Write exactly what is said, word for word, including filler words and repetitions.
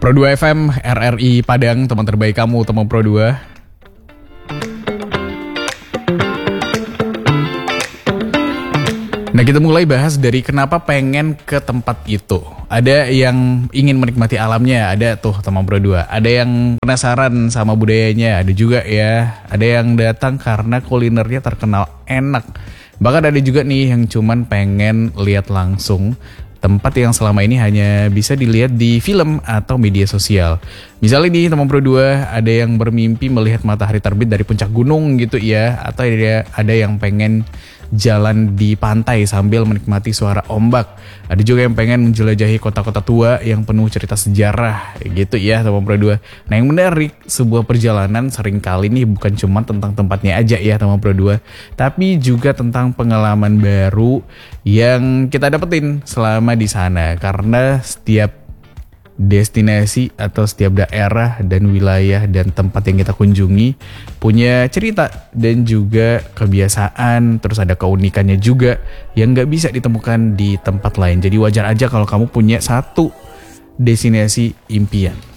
Pro dua F M, R R I Padang, teman terbaik kamu, teman Pro dua. Nah, kita mulai bahas dari kenapa pengen ke tempat itu. Ada yang ingin menikmati alamnya, ada tuh teman Pro dua. Ada yang penasaran sama budayanya, ada juga ya. Ada yang datang karena kulinernya terkenal enak. Bahkan ada juga nih yang cuman pengen lihat langsung tempat yang selama ini hanya bisa dilihat di film atau media sosial. Misalnya nih teman Pro dua, ada yang bermimpi melihat matahari terbit dari puncak gunung gitu ya. Atau ada, ada yang pengen jalan di pantai sambil menikmati suara ombak. Ada juga yang pengen menjelajahi kota-kota tua yang penuh cerita sejarah gitu ya teman Pro dua. Nah, yang menarik, sebuah perjalanan seringkali nih bukan cuma tentang tempatnya aja ya teman Pro dua, tapi juga tentang pengalaman baru yang kita dapetin selama di sana. Karena setiap destinasi atau setiap daerah dan wilayah dan tempat yang kita kunjungi punya cerita dan juga kebiasaan, terus ada keunikannya juga yang gak bisa ditemukan di tempat lain. Jadi wajar aja kalau kamu punya satu destinasi impian.